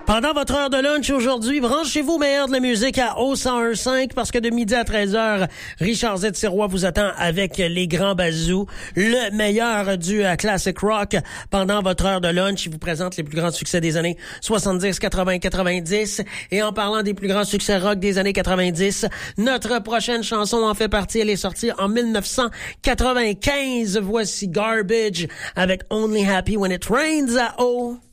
Pendant votre heure de lunch aujourd'hui, branchez-vous meilleur de la musique à O101.5 parce que de midi à 13h, Richard Z. Sirois vous attend avec les grands bazous, le meilleur du classic rock. Pendant votre heure de lunch, il vous présente les plus grands succès des années 70, 80, 90. Et en parlant des plus grands succès rock des années 90, notre prochaine chanson en fait partie. Elle est sortie en 1995. Voici Garbage avec Only Happy When It Rains à O.